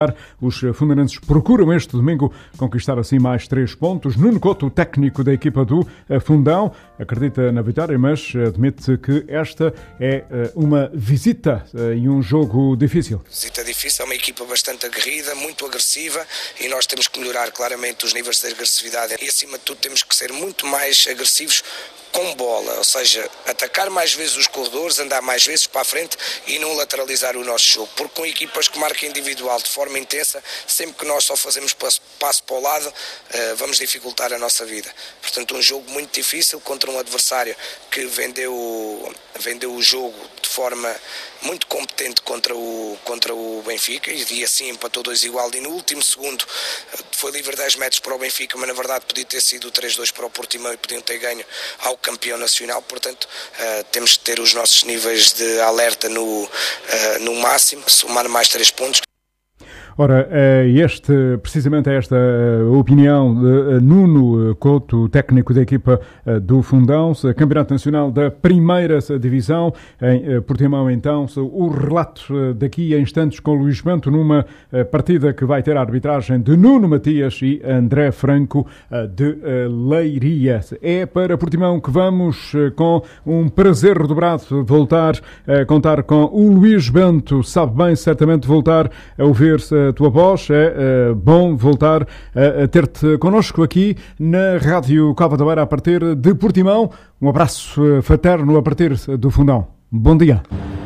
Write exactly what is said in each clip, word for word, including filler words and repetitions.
Os fundamentos procuram este domingo conquistar assim mais três pontos. Nuno Couto, técnico da equipa do Fundão, acredita na vitória, mas admite que esta é uma visita e um jogo difícil. Visita difícil, é uma equipa bastante aguerrida, muito agressiva, e nós temos que melhorar claramente os níveis de agressividade e, acima de tudo, temos que ser muito mais agressivos com bola, ou seja, atacar mais vezes os corredores, andar mais vezes para a frente e não lateralizar o nosso jogo, porque com equipas que marcam individual de forma intensa, sempre que nós só fazemos passo, passo para o lado, uh, vamos dificultar a nossa vida. Portanto, um jogo muito difícil contra um adversário que vendeu, vendeu o jogo de forma muito competente contra o, contra o Benfica e, e assim empatou dois igual, e no último segundo foi livre dez metros para o Benfica, mas na verdade podia ter sido três dois para o Portimão e podiam ter ganho ao campeão nacional. Portanto, uh, temos que ter os nossos níveis de alerta no, uh, no máximo, somar mais três pontos. Ora, este, precisamente esta opinião de Nuno Couto, técnico da equipa do Fundão, Campeonato Nacional da Primeira Divisão, em Portimão então, o relato daqui a instantes com Luís Bento, numa partida que vai ter a arbitragem de Nuno Matias e André Franco de Leiria. É para Portimão que vamos, com um prazer redobrado, voltar a contar com o Luís Bento. Sabe bem, certamente, voltar a ouvir-se a tua voz. É uh, bom voltar a, a ter-te connosco aqui na Rádio Cova da Beira a partir de Portimão. Um abraço uh, fraterno a partir do Fundão. Bom dia.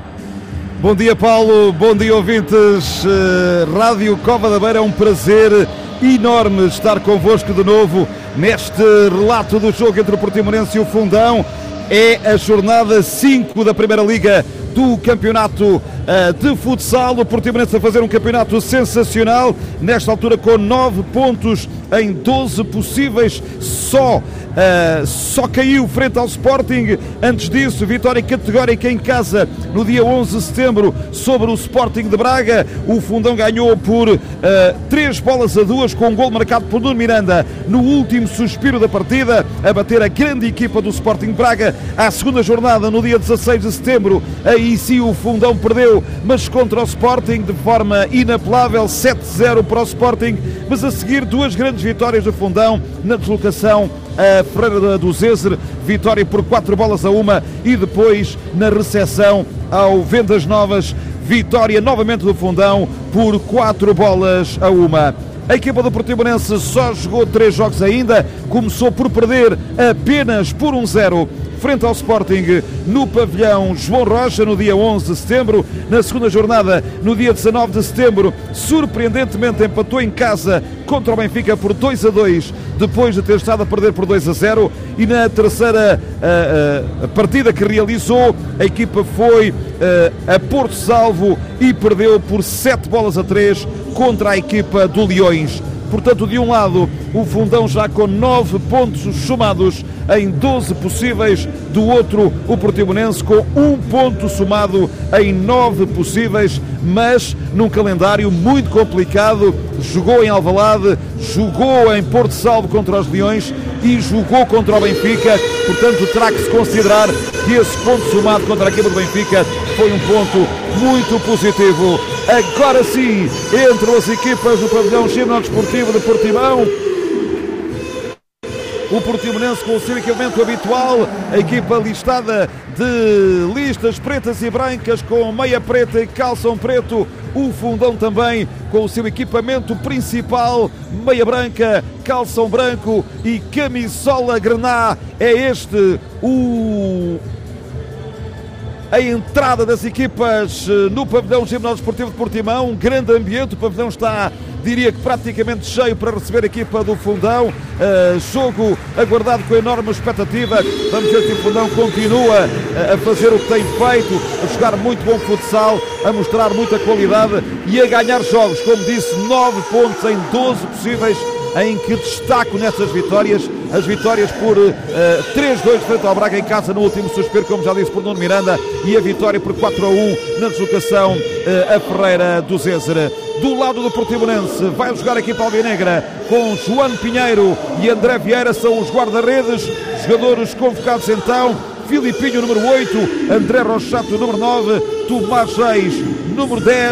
Bom dia, Paulo. Bom dia, ouvintes. Uh, Rádio Cova da Beira, é um prazer enorme estar convosco de novo neste relato do jogo entre o Portimonense e o Fundão. É a jornada cinco da Primeira Liga do campeonato uh, de futsal. O Portimonense a fazer um campeonato sensacional, nesta altura com nove pontos em doze possíveis. Só, uh, só caiu frente ao Sporting. Antes disso, vitória categórica em casa no dia onze de setembro sobre o Sporting de Braga. O Fundão ganhou por uh, três bolas a duas, com um gol marcado por Nuno Miranda no último suspiro da partida, a bater a grande equipa do Sporting de Braga. À segunda jornada, no dia dezasseis de setembro, aí sim o Fundão perdeu, mas contra o Sporting de forma inapelável, sete a zero para o Sporting. Mas a seguir, duas grandes vitórias do Fundão na deslocação a Ferreira do Zezer, vitória por quatro bolas a uma, e depois na recepção ao Vendas Novas, vitória novamente do Fundão por quatro bolas a uma. A equipa do Portimonense só jogou três jogos ainda, começou por perder apenas por um zero frente ao Sporting no pavilhão João Rocha no dia onze de setembro. Na segunda jornada, no dia dezanove de setembro, surpreendentemente empatou em casa contra o Benfica por dois a dois, depois de ter estado a perder por dois a zero, e na terceira a, a, a partida que realizou, a equipa foi a, a Porto Salvo e perdeu por sete bolas a três contra a equipa do Leões. Portanto, de um lado, o Fundão já com nove pontos somados em doze possíveis, do outro, o Portimonense com um ponto somado em nove possíveis, mas num calendário muito complicado. Jogou em Alvalade, jogou em Porto Salvo contra os Leões e jogou contra o Benfica. Portanto, terá que se considerar que esse ponto somado contra a equipa do Benfica foi um ponto muito positivo. Agora sim, entram as equipas do pavilhão Gimnódromo de Portimão. O Portimonense com o seu equipamento habitual, a equipa listada de listas pretas e brancas com meia preta e calção preto. O Fundão também com o seu equipamento principal, meia branca, calção branco e camisola grená. É este o... a entrada das equipas no pavilhão Gimnásio Desportivo de Portimão. Um grande ambiente, o pavilhão está, diria que praticamente cheio para receber a equipa do Fundão. Uh, jogo aguardado com enorme expectativa. Vamos ver se o Fundão continua a fazer o que tem feito, a jogar muito bom futsal, a mostrar muita qualidade e a ganhar jogos. Como disse, nove pontos em doze possíveis, em que destaco nessas vitórias as vitórias por uh, três a dois frente ao Braga em casa no último suspiro, como já disse, por Nuno Miranda, e a vitória por quatro a um na deslocação uh, a Ferreira do Zezer. Do lado do Portimonense vai jogar a equipa alvinegra com João Pinheiro e André Vieira, são os guarda-redes, jogadores convocados então: Filipinho, número oito, André Rochato, número nove, Tomás Reis, número dez,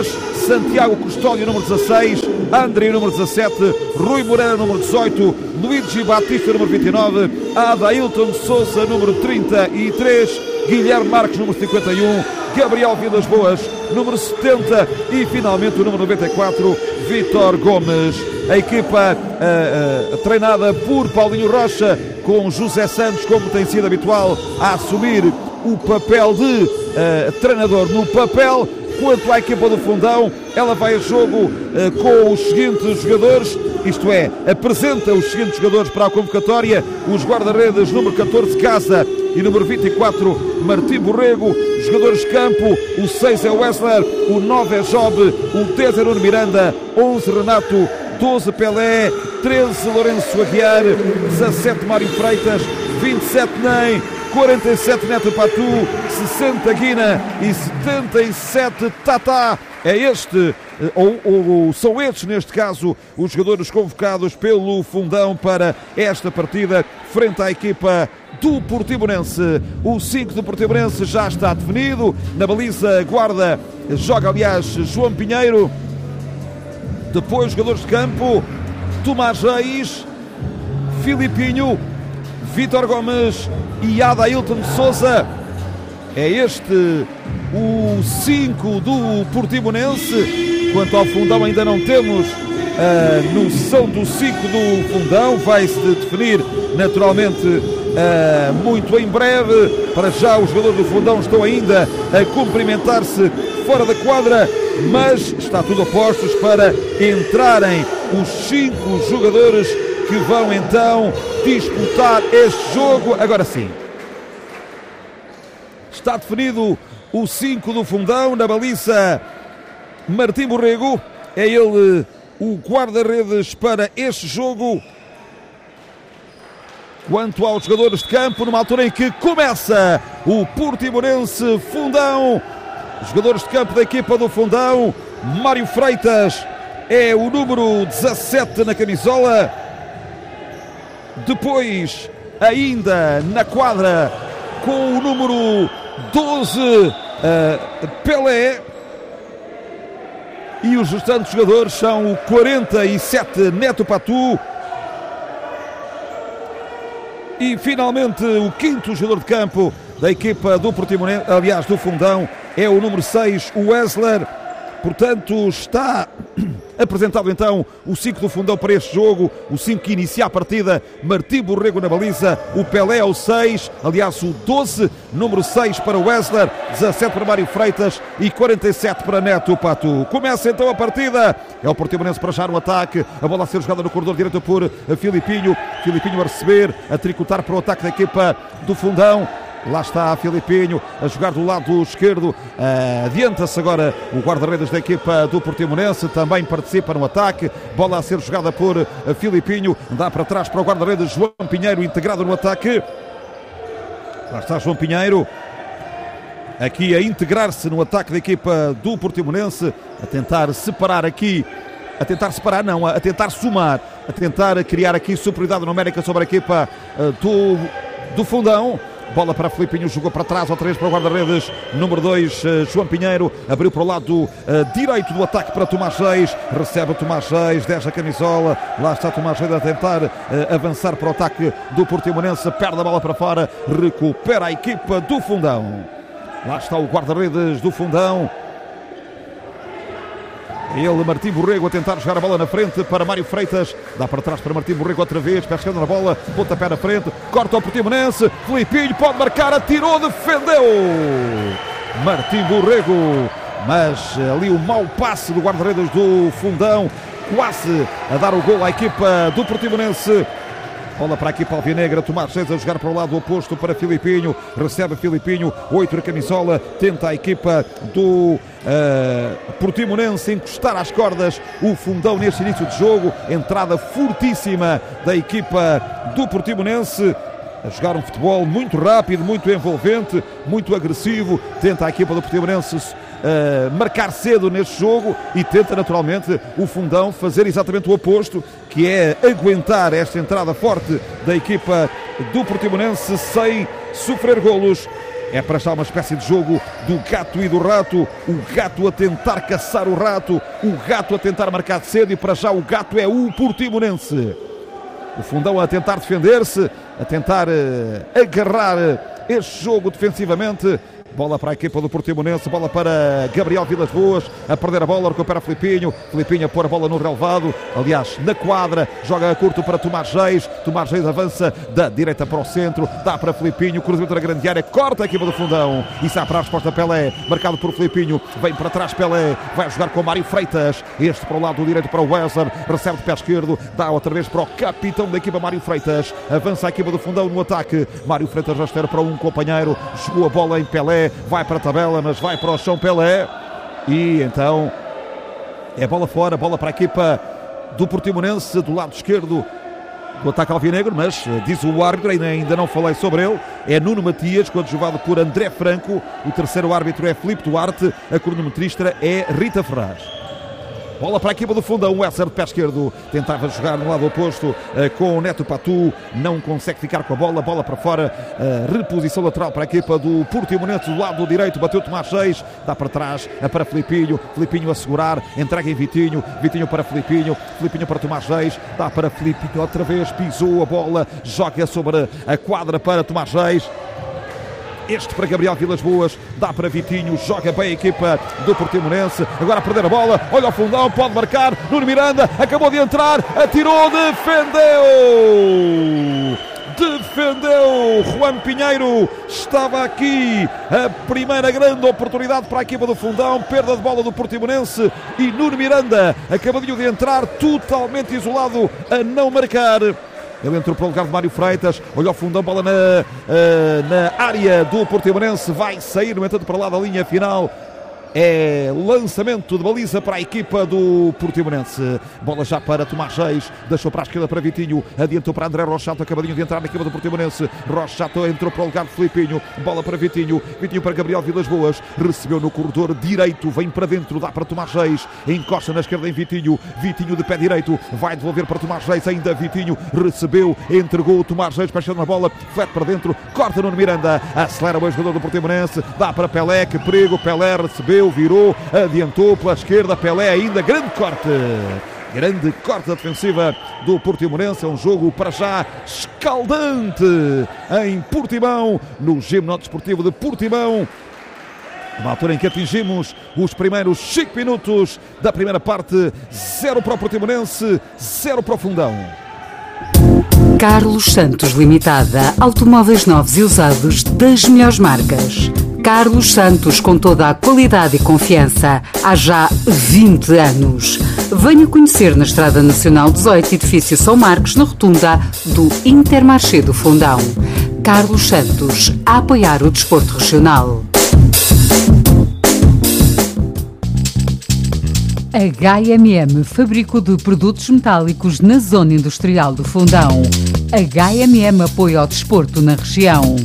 Santiago Custódio, número dezasseis, André, número dezassete, Rui Moreira, número dezoito, Luigi Batista, número vinte e nove, Adailton Sousa, número trinta e três, Guilherme Marques, número cinquenta e um, Gabriel Vidas Boas, número setenta e finalmente o número noventa e quatro, Vítor Gomes. A equipa uh, uh, treinada por Paulinho Rocha, com José Santos, como tem sido habitual, a assumir o papel de uh, treinador no papel. Quanto à equipa do Fundão, ela vai a jogo uh, com os seguintes jogadores, isto é, apresenta os seguintes jogadores para a convocatória: os guarda-redes número catorze, Casa, e número vinte e quatro, Martim Borrego. Jogadores de campo: o seis é Wesley, o nove é Job, o dez é Nuno Miranda, onze Renato, doze Pelé, treze Lourenço Aguiar, dezassete Mário Freitas, vinte e sete Ney, quarenta e sete Neto Patu, sessenta Guina e setenta e sete Tata. É este, ou, ou são estes neste caso, os jogadores convocados pelo Fundão para esta partida frente à equipa do Portimonense. O cinco do Portimonense já está definido. Na baliza guarda joga, aliás, João Pinheiro. Depois jogadores de campo: Tomás Reis, Filipinho, Vítor Gomes e Adailton Sousa. É este o cinco do Portimonense. Quanto ao Fundão, ainda não temos a noção do cinco do Fundão. Vai-se definir naturalmente uh, muito em breve. Para já os jogadores do Fundão estão ainda a cumprimentar-se fora da quadra, mas está tudo a postos para entrarem os cinco jogadores que vão então disputar este jogo. Agora sim, está definido o cinco do Fundão. Na baliza, Martim Borrego, é ele o guarda-redes para este jogo. Quanto aos jogadores de campo, numa altura em que começa o Portimonense Fundão, os jogadores de campo da equipa do Fundão: Mário Freitas é o número dezassete na camisola. Depois, ainda na quadra, com o número doze, uh, Pelé. E os restantes jogadores são o quarenta e sete, Neto Patu. E finalmente o quinto jogador de campo da equipa do Portimonense, aliás do Fundão, é o número seis, o Wesley. Portanto, está apresentado então o cinco do Fundão para este jogo. O cinco que inicia a partida: Martim Borrego na baliza, o Pelé é o seis, aliás o doze, número seis para o Wesley, dezassete para Mário Freitas e quarenta e sete para Neto Patu. Começa então a partida. É o Portimonense para já no ataque. A bola a ser jogada no corredor direito por Filipinho. Filipinho a receber, a tricotar para o ataque da equipa do Fundão. Lá está Filipinho a jogar do lado esquerdo. Uh, adianta-se agora o guarda-redes da equipa do Portimonense, também participa no ataque. Bola a ser jogada por uh, Filipinho. Dá para trás para o guarda-redes João Pinheiro, integrado no ataque. Lá está João Pinheiro aqui a integrar-se no ataque da equipa do Portimonense, a tentar separar aqui, a tentar separar não, a tentar somar, a tentar criar aqui superioridade numérica sobre a equipa uh, do, do Fundão. Bola para Filipinho, jogou para trás, outra vez para o guarda-redes número dois, João Pinheiro, abriu para o lado uh, direito do ataque para Tomás Reis, recebe Tomás Reis, dez a camisola, lá está Tomás Reis a tentar uh, avançar para o ataque do Portimonense, perde a bola para fora, recupera a equipa do Fundão. Lá está o guarda-redes do Fundão. Ele, Martim Borrego, a tentar jogar a bola na frente para Mário Freitas. Dá para trás para Martim Borrego outra vez. Pescando na bola, pontapé na frente. Corta o Portimonense. Filipinho pode marcar, atirou, defendeu. Martim Borrego. Mas ali o mau passe do guarda-redes do Fundão. Quase a dar o gol à equipa do Portimonense. Bola para a equipa alvinegra, Tomás Reis a jogar para o lado oposto para Filipinho, recebe Filipinho, oito na camisola, tenta a equipa do uh, Portimonense encostar às cordas o Fundão neste início de jogo, entrada fortíssima da equipa do Portimonense, a jogar um futebol muito rápido, muito envolvente, muito agressivo, tenta a equipa do Portimonense uh, marcar cedo neste jogo e tenta naturalmente o Fundão fazer exatamente o oposto, que é aguentar esta entrada forte da equipa do Portimonense sem sofrer golos. É para já uma espécie de jogo do gato e do rato. O gato a tentar caçar o rato, o gato a tentar marcar de cedo, e para já o gato é o Portimonense. O Fundão a tentar defender-se, a tentar uh, agarrar este jogo defensivamente. Bola para a equipa do Portimonense, bola para Gabriel Vilas Boas, a perder a bola, recupera Filipinho, Filipinho a pôr a bola no relevado, aliás, na quadra, joga a curto para Tomás Reis, Tomás Reis avança da direita para o centro, dá para Filipinho, cruzamento na grande área, corta a equipa do Fundão, e sai para a resposta Pelé, marcado por Filipinho, vem para trás Pelé, vai jogar com Mário Freitas, este para o lado direito para o Weser, recebe de pé esquerdo, dá outra vez para o capitão da equipa Mário Freitas, avança a equipa do Fundão no ataque, Mário Freitas rasteiro para um companheiro, jogou a bola em Pelé, vai para a tabela, mas vai para o chão Pelé, e então é bola fora, bola para a equipa do Portimonense do lado esquerdo do ataque alvinegro, mas diz o árbitro, ainda não falei sobre ele, é Nuno Matias, coadjuvado por André Franco, o terceiro árbitro é Filipe Duarte, a cronometrista é Rita Ferraz. Bola para a equipa do Fundão, o Weser de pé esquerdo, tentava jogar no lado oposto uh, com o Neto Patu, não consegue ficar com a bola, bola para fora, uh, reposição lateral para a equipa do Portimonense do lado direito, bateu Tomás Reis, dá para trás, uh, para Filipinho, Filipinho a segurar, entrega em Vitinho, Vitinho para Filipinho, Filipinho para Tomás Reis, dá para Filipinho outra vez, pisou a bola, joga sobre a quadra para Tomás Reis. Este para Gabriel Vilas Boas, dá para Vitinho, joga bem a equipa do Portimonense, agora a perder a bola, olha o Fundão, pode marcar, Nuno Miranda, acabou de entrar, atirou, defendeu! Defendeu Juan Pinheiro, estava aqui a primeira grande oportunidade para a equipa do Fundão, perda de bola do Portimonense e Nuno Miranda acabadinho de entrar totalmente isolado a não marcar. Ele entrou para o lugar de Mário Freitas, olha o Fundão, bola na, uh, na área do Portimonense, vai sair, no entanto, para lá da linha final. É lançamento de baliza para a equipa do Portimonense. Bola já para Tomás Reis, deixou para a esquerda para Vitinho, adiantou para André Rochato, acabadinho de entrar na equipa do Portimonense. Rochato entrou para o lugar de Filipinho, bola para Vitinho, Vitinho para Gabriel Vilas Boas, recebeu no corredor direito, vem para dentro, dá para Tomás Reis, encosta na esquerda em Vitinho, Vitinho de pé direito, vai devolver para Tomás Reis, ainda Vitinho, recebeu, entregou o Tomás Reis, para na bola, vai para dentro, corta no Miranda, acelera o jogador do Portimonense, dá para Pelé, que perigo, Pelé recebeu, virou, adiantou pela esquerda, Pelé ainda, grande corte, grande corte defensiva do Portimonense. É um jogo para já escaldante em Portimão, no Ginásio Desportivo de Portimão, uma altura em que atingimos os primeiros cinco minutos da primeira parte. Zero para o Portimonense, zero para o Fundão. Carlos Santos Limitada, automóveis novos e usados das melhores marcas. Carlos Santos, com toda a qualidade e confiança, há já vinte anos. Venha conhecer na Estrada Nacional dezoito, edifício São Marcos, na rotunda do Intermarché do Fundão. Carlos Santos, a apoiar o desporto regional. A H M M, fabrico de produtos metálicos na zona industrial do Fundão. A H M M apoia ao desporto na região.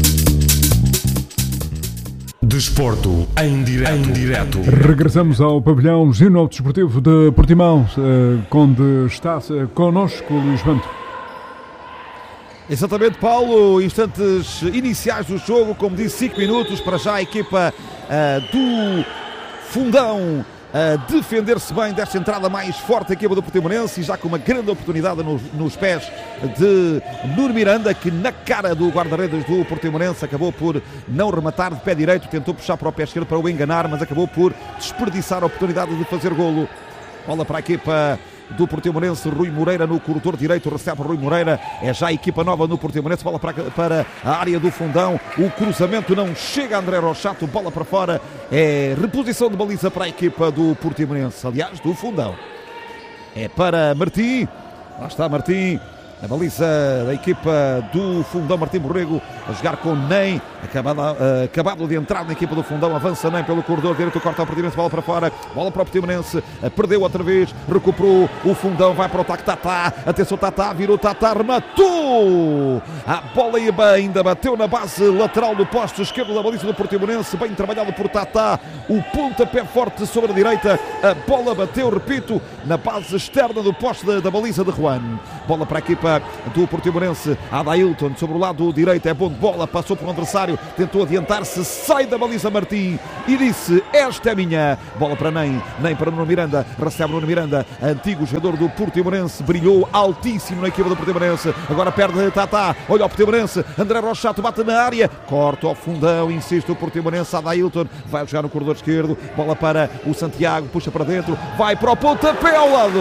Desporto em direto. em direto. Regressamos ao pavilhão Ginásio Desportivo de Portimão, onde está connosco Luís Bento. Exatamente, Paulo, instantes iniciais do jogo, como disse, cinco minutos para já a equipa uh, do Fundão a defender-se bem desta entrada mais forte da equipa do Portimonense, e já com uma grande oportunidade nos, nos pés de Nuno Miranda, que na cara do guarda-redes do Portimonense acabou por não rematar de pé direito, tentou puxar para o pé esquerdo para o enganar, mas acabou por desperdiçar a oportunidade de fazer golo. Bola para a equipa do Portimonense, Rui Moreira no corredor direito, recebe Rui Moreira, é já a equipa nova no Portimonense, bola para, para a área do Fundão, o cruzamento não chega a André Rochato, bola para fora, é reposição de baliza para a equipa do Portimonense, aliás, do Fundão. É para Martim, lá está Martim, a baliza da equipa do Fundão, Martim Borrego, a jogar com Ney, acabado, uh, acabado de entrar na equipa do Fundão, avança Ney pelo corredor direito, corta o Portimonense, bola para fora, bola para o Portimonense, uh, perdeu outra vez, recuperou o Fundão, vai para o ataque Tatá, atenção Tatá, virou Tatá, rematou! A bola ia bem, ainda bateu na base lateral do posto esquerdo da baliza do Portimonense, bem trabalhado por Tatá, o pontapé forte sobre a direita, a bola bateu, repito, na base externa do posto da, da baliza de Juan. Bola para a equipa do Portimonense, Adailton sobre o lado direito, é bom de bola, passou por um adversário, adversário, tentou adiantar-se, sai da baliza Martim e disse: esta é minha. Bola para Nem, Nem para Nuno Miranda, recebe Nuno Miranda, antigo jogador do Portimonense, brilhou altíssimo na equipa do Portimonense, agora perde Tata, olha o Portimonense, André Rochato bate na área, corta ao fundão, insiste o Portimonense, Adailton vai jogar no corredor esquerdo, bola para o Santiago, puxa para dentro, vai para o pontapé ao lado.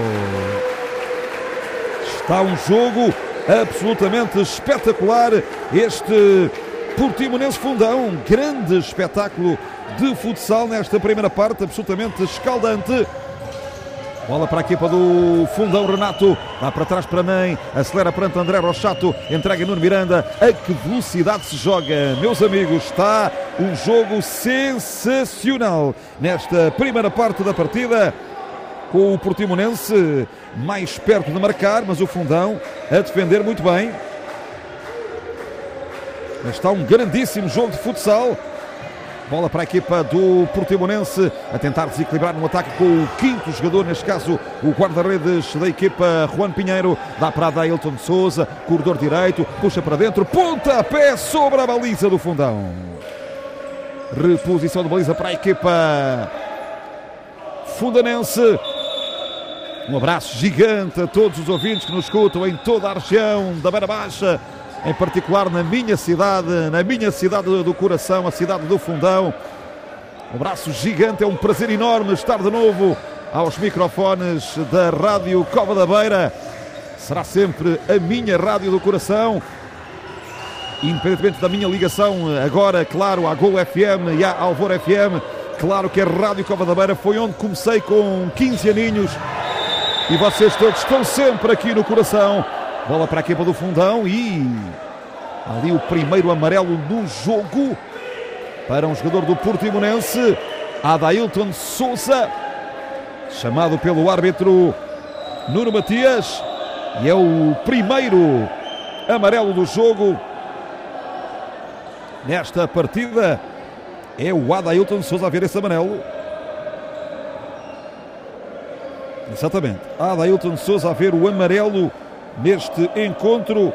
Está um jogo absolutamente espetacular este Portimonense Fundão, grande espetáculo de futsal nesta primeira parte, absolutamente escaldante. Bola para a equipa do Fundão, Renato, dá para trás para Nem, acelera perante André Rochato, entrega Nuno Miranda. A que velocidade se joga, meus amigos, está um jogo sensacional nesta primeira parte da partida, com o Portimonense mais perto de marcar, mas o Fundão a defender muito bem. Está um grandíssimo jogo de futsal. Bola para a equipa do Portimonense a tentar desequilibrar no ataque com o quinto jogador, neste caso o guarda-redes da equipa, Juan Pinheiro. Dá para Adailton de Sousa, corredor direito, puxa para dentro, pontapé sobre a baliza do Fundão. Reposição de baliza para a equipa fundanense. Um abraço gigante a todos os ouvintes que nos escutam em toda a região da Beira Baixa, em particular na minha cidade, na minha cidade do coração, a cidade do Fundão. Um abraço gigante, é um prazer enorme estar de novo aos microfones da Rádio Cova da Beira. Será sempre a minha rádio do coração, independentemente da minha ligação agora, claro, à Gol F M e à Alvor F M. Claro que a Rádio Cova da Beira foi onde comecei com quinze aninhos e vocês todos estão sempre aqui no coração. Bola para a equipa do Fundão e ali o primeiro amarelo no jogo para um jogador do Portimonense, Adailton Sousa, chamado pelo árbitro Nuno Matias, e é o primeiro amarelo do jogo nesta partida. É o Adailton Sousa a ver esse amarelo. Exatamente, Adailton Sousa a ver o amarelo neste encontro.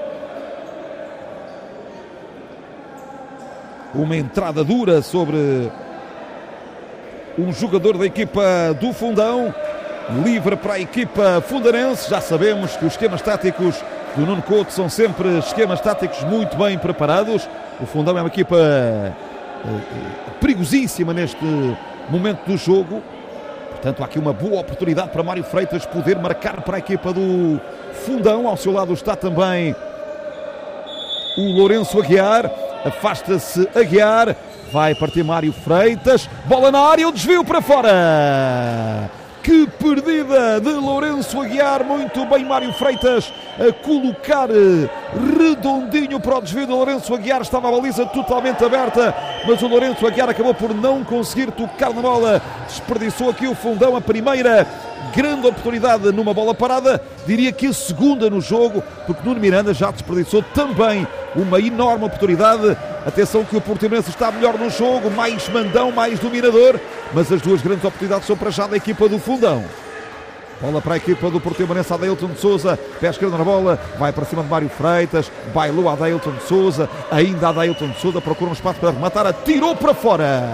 Uma entrada dura sobre um jogador da equipa do Fundão, livre para a equipa fundanense. Já sabemos que os esquemas táticos do Nuno Couto são sempre esquemas táticos muito bem preparados. O Fundão é uma equipa perigosíssima neste momento do jogo. Portanto, há aqui uma boa oportunidade para Mário Freitas poder marcar para a equipa do Fundão. Ao seu lado está também o Lourenço Aguiar. Afasta-se Aguiar. Vai partir Mário Freitas. Bola na área, o desvio para fora. Que perdida de Lourenço Aguiar. Muito bem Mário Freitas a colocar redondinho para o desvio de Lourenço Aguiar. Estava a baliza totalmente aberta, mas o Lourenço Aguiar acabou por não conseguir tocar na bola. Desperdiçou aqui o Fundão a primeira grande oportunidade numa bola parada. Diria que a segunda no jogo, porque Nuno Miranda já desperdiçou também uma enorme oportunidade. Atenção que o Portimonense está melhor no jogo, mais mandão, mais dominador, mas as duas grandes oportunidades são para já da equipa do Fundão. Bola para a equipa do Portimonense, Adailton de Sousa, pé esquerdo na bola, vai para cima de Mário Freitas, bailou Adailton de Sousa, ainda Adailton de Sousa, procura um espaço para rematar, atirou para fora.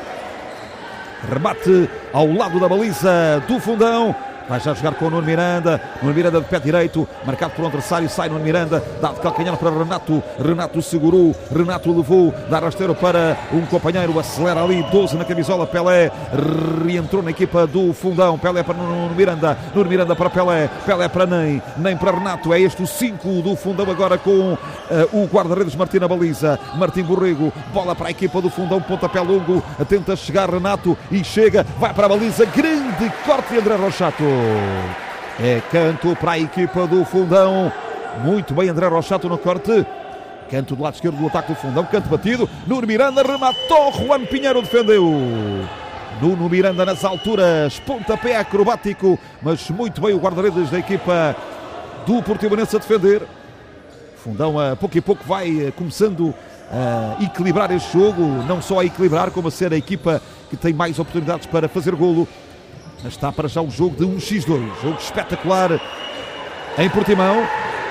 Remate ao lado da baliza do Fundão. Vai já jogar com o Nuno Miranda. Nuno Miranda de pé direito, marcado por um adversário, sai Nuno Miranda, dá de calcanhar para Renato. Renato segurou, Renato levou, dá rasteiro para um companheiro, acelera ali, doze na camisola, Pelé reentrou na equipa do Fundão. Pelé para Nuno Miranda, Nuno Miranda para Pelé, Pelé para Nem, Nem para Renato. É este o cinco do Fundão agora com uh, o guarda-redes Martim na baliza. Martim Borrego, bola para a equipa do Fundão, pontapé longo, tenta chegar Renato e chega, vai para a baliza, grande corte de André Rochato. É canto para a equipa do Fundão. Muito bem André Rochato no corte. Canto do lado esquerdo do ataque do Fundão. Canto batido. Nuno Miranda rematou. Juan Pinheiro defendeu. Nuno Miranda nas alturas. Pontapé acrobático. Mas muito bem o guarda-redes da equipa do Portimonense a defender. Fundão a pouco e pouco vai começando a equilibrar este jogo. Não só a equilibrar, como a ser a equipa que tem mais oportunidades para fazer golo. Está para já o jogo de um contra dois, jogo espetacular em Portimão.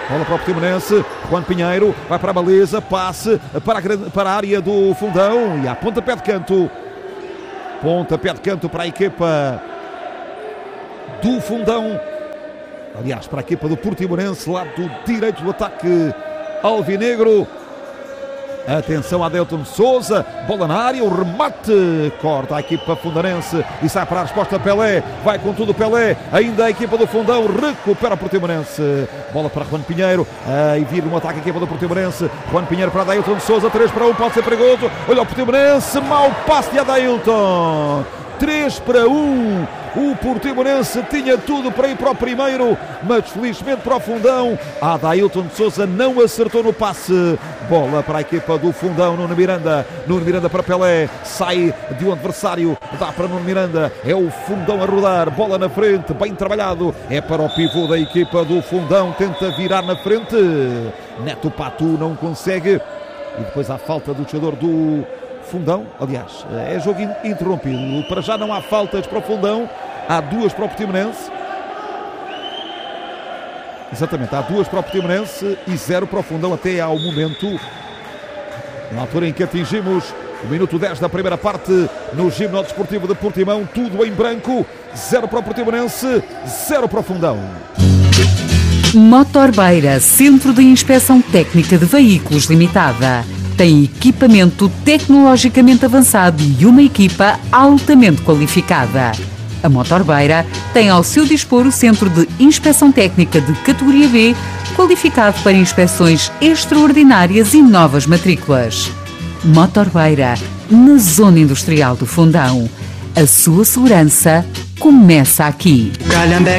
Bola para o Portimonense, Juan Pinheiro vai para a baliza, passe para a, para a área do Fundão e a pontapé de canto. Pontapé de canto para a equipa do Fundão. Aliás, para a equipa do Portimonense, lado direito do ataque alvinegro. Atenção a Adeilton Sousa, bola na área, o remate, corta a equipa fundanense e sai para a resposta Pelé, vai com tudo Pelé, ainda a equipa do Fundão recupera o Portimonense, bola para Juan Pinheiro, aí vira um ataque a equipa do Portimonense, Juan Pinheiro para Adeilton Sousa, três para um, pode ser perigoso, olha o Portimonense, mau passe de Adeilton, três para um. O Portimonense tinha tudo para ir para o primeiro, mas felizmente para o Fundão, Adeilton Sousa não acertou no passe. Bola para a equipa do Fundão, Nuno Miranda. Nuno Miranda para Pelé, sai de um adversário, dá para Nuno Miranda. É o Fundão a rodar, bola na frente, bem trabalhado. É para o pivô da equipa do Fundão, tenta virar na frente. Neto Patu não consegue. E depois há falta do jogador do Fundão, aliás, é jogo interrompido. Para já não há faltas para o Fundão, há duas para o Portimonense. Exatamente, há duas para o Portimonense e zero para o Fundão até ao momento. Na altura em que atingimos o minuto dez da primeira parte no Ginásio Desportivo de Portimão, tudo em branco. Zero para o Portimonense, zero para o Fundão. Motor Beira, Centro de Inspeção Técnica de Veículos Limitada. Tem equipamento tecnologicamente avançado e uma equipa altamente qualificada. A Motor Beira tem ao seu dispor o Centro de Inspeção Técnica de categoria B, qualificado para inspeções extraordinárias e novas matrículas. Motor Beira, na Zona Industrial do Fundão. A sua segurança começa aqui.